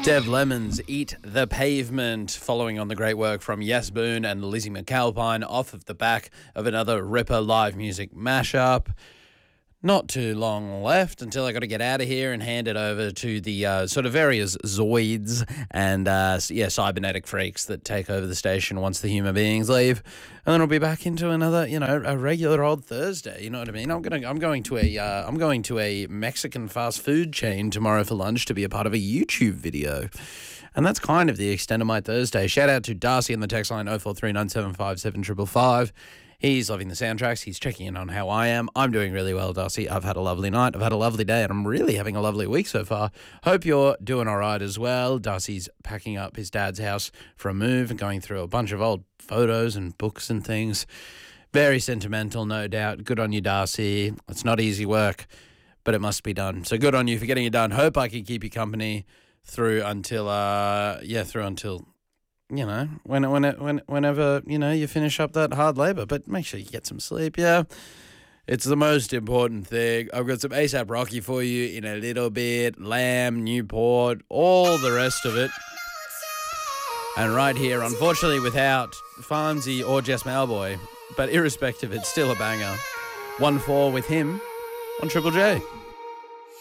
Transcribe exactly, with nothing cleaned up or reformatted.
Dev Lemons, Eat the Pavement, following on the great work from Yes Boone and Lizzie McAlpine off of the back of another Ripper live music mashup. Not too long left until I got to get out of here and hand it over to the uh, sort of various Zoids and, uh, yeah, cybernetic freaks that take over the station once the human beings leave. And then I'll be back into another, you know, a regular old Thursday. You know what I mean? I'm gonna, I'm going to a, uh, I'm going to a Mexican fast food chain tomorrow for lunch to be a part of a YouTube video. And that's kind of the extent of my Thursday. Shout out to Darcy on the text line oh four three nine seven five seven five five five. He's loving the soundtracks. He's checking in on how I am. I'm doing really well, Darcy. I've had a lovely night. I've had a lovely day, and I'm really having a lovely week so far. Hope you're doing all right as well. Darcy's packing up his dad's house for a move and going through a bunch of old photos and books and things. Very sentimental, no doubt. Good on you, Darcy. It's not easy work, but it must be done. So good on you for getting it done. Hope I can keep you company through until, uh, yeah, through until... You know, when when when whenever you know you finish up that hard labor, but make sure you get some sleep. Yeah, it's the most important thing. I've got some ASAP Rocky for you in a little bit. Lamb, Newport, all the rest of it. And right here, unfortunately, without Farnsey or Jess Malboy, but irrespective, it's still a banger. one four with him on Triple J.